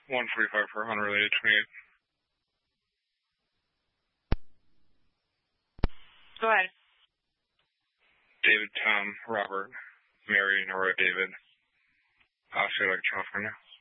145 for unrelated 28. Go ahead. David, Tom, Robert, Mary, Nora, David. Oscar, like California.